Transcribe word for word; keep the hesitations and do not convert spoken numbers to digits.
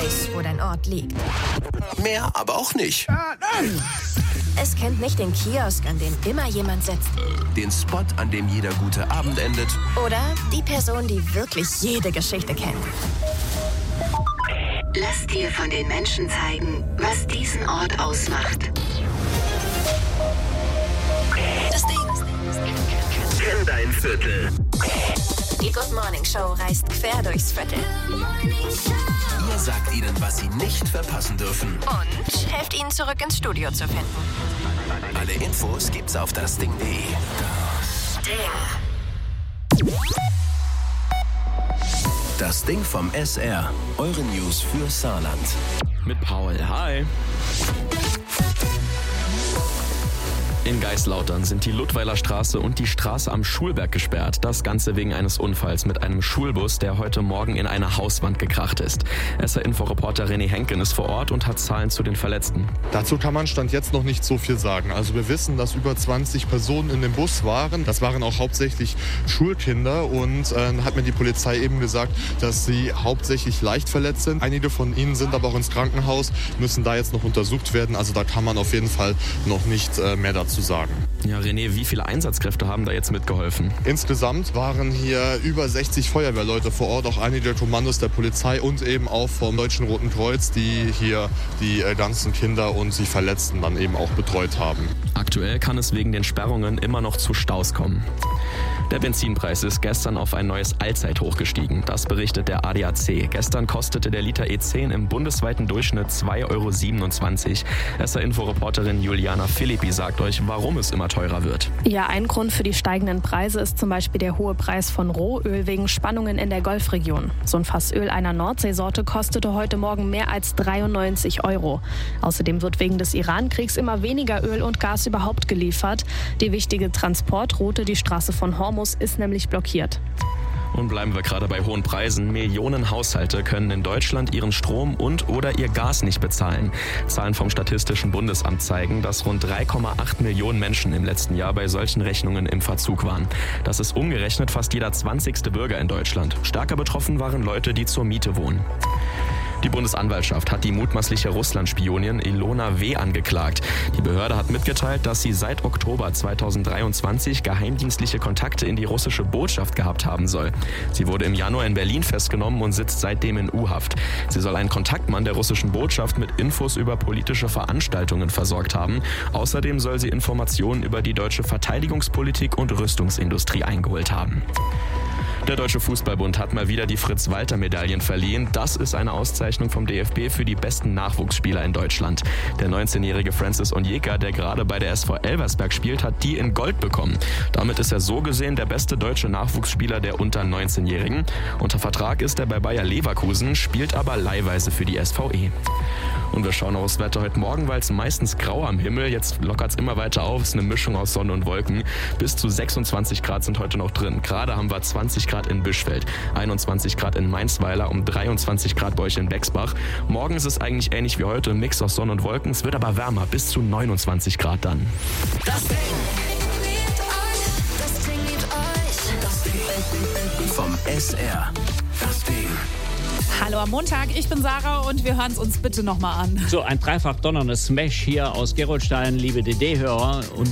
weiß, wo dein Ort liegt. Mehr aber auch nicht. Es kennt nicht den Kiosk, an dem immer jemand sitzt. Den Spot, an dem jeder gute Abend endet. Oder die Person, die wirklich jede Geschichte kennt. Lass dir von den Menschen zeigen, was diesen Ort ausmacht. Das Ding. Kenn dein Viertel. Die Good Morning Show reist quer durchs Viertel. Ihr sagt ihnen, was sie nicht verpassen dürfen. Und helft ihnen zurück ins Studio zu finden. Alle Infos gibt's auf das Ding punkt de. Das Ding vom S R. Eure News für Saarland. Mit Paul. Hi. In Geislautern sind die Ludweiler Straße und die Straße am Schulberg gesperrt. Das Ganze wegen eines Unfalls mit einem Schulbus, der heute Morgen in eine Hauswand gekracht ist. S R-Info-Reporter René Henken ist vor Ort und hat Zahlen zu den Verletzten. Dazu kann man Stand jetzt noch nicht so viel sagen. Also wir wissen, dass über zwanzig Personen in dem Bus waren. Das waren auch hauptsächlich Schulkinder und äh, hat mir die Polizei eben gesagt, dass sie hauptsächlich leicht verletzt sind. Einige von ihnen sind aber auch ins Krankenhaus, müssen da jetzt noch untersucht werden. Also da kann man auf jeden Fall noch nicht äh, mehr dazu sagen. Ja, René, wie viele Einsatzkräfte haben da jetzt mitgeholfen? Insgesamt waren hier über sechzig Feuerwehrleute vor Ort, auch einige Kommandos der Polizei und eben auch vom Deutschen Roten Kreuz, die hier die ganzen Kinder und die Verletzten dann eben auch betreut haben. Aktuell kann es wegen den Sperrungen immer noch zu Staus kommen. Der Benzinpreis ist gestern auf ein neues Allzeithoch gestiegen. Das berichtet der A D A C. Gestern kostete der Liter E zehn im bundesweiten Durchschnitt zwei Euro siebenundzwanzig. S R-Info-Reporterin Juliana Philippi sagt euch, warum es immer teurer wird. Ja, ein Grund für die steigenden Preise ist zum Beispiel der hohe Preis von Rohöl wegen Spannungen in der Golfregion. So ein Fass Öl einer Nordseesorte kostete heute Morgen mehr als dreiundneunzig Euro. Außerdem wird wegen des Iran-Kriegs immer weniger Öl und Gas überhaupt geliefert. Die wichtige Transportroute, die Straße von Hormuz, ist nämlich blockiert. Und bleiben wir gerade bei hohen Preisen. Millionen Haushalte können in Deutschland ihren Strom und oder ihr Gas nicht bezahlen. Zahlen vom Statistischen Bundesamt zeigen, dass rund drei Komma acht Millionen Menschen im letzten Jahr bei solchen Rechnungen im Verzug waren. Das ist umgerechnet fast jeder zwanzigste Bürger in Deutschland. Stärker betroffen waren Leute, die zur Miete wohnen. Die Bundesanwaltschaft hat die mutmaßliche Russland-Spionin Ilona W. angeklagt. Die Behörde hat mitgeteilt, dass sie seit Oktober zweitausenddreiundzwanzig geheimdienstliche Kontakte in die russische Botschaft gehabt haben soll. Sie wurde im Januar in Berlin festgenommen und sitzt seitdem in U-Haft. Sie soll einen Kontaktmann der russischen Botschaft mit Infos über politische Veranstaltungen versorgt haben. Außerdem soll sie Informationen über die deutsche Verteidigungspolitik und Rüstungsindustrie eingeholt haben. Der Deutsche Fußballbund hat mal wieder die Fritz-Walter-Medaillen verliehen. Das ist eine Auszeichnung vom D F B für die besten Nachwuchsspieler in Deutschland. Der neunzehnjährige Francis Onyeka, der gerade bei der S V Elversberg spielt, hat die in Gold bekommen. Damit ist er so gesehen der beste deutsche Nachwuchsspieler der unter neunzehnjährigen. Unter Vertrag ist er bei Bayer Leverkusen, spielt aber leihweise für die S V E. Und wir schauen aufs Wetter heute Morgen, weil es meistens grau am Himmel. Jetzt lockert es immer weiter auf. Es ist eine Mischung aus Sonne und Wolken. Bis zu sechsundzwanzig Grad sind heute noch drin. Gerade haben wir zwanzig Grad in Bischfeld, einundzwanzig Grad in Mainzweiler, um dreiundzwanzig Grad bei euch in Bexbach. Morgen ist es eigentlich ähnlich wie heute, ein Mix aus Sonne und Wolken. Es wird aber wärmer, bis zu neunundzwanzig Grad dann. Das Ding. Das Ding liebt euch. Das Ding. Vom S R. Das Ding. Hallo am Montag, ich bin Sarah und wir hören es uns bitte nochmal an. So, ein dreifach donnernder Smash hier aus Gerolstein, liebe D D-Hörer. Und